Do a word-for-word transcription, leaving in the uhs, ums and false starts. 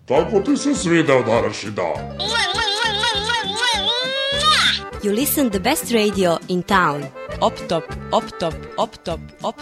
Kako ti se svidao današnji dan? You listen the best radio in town. Op top, op top, op top, op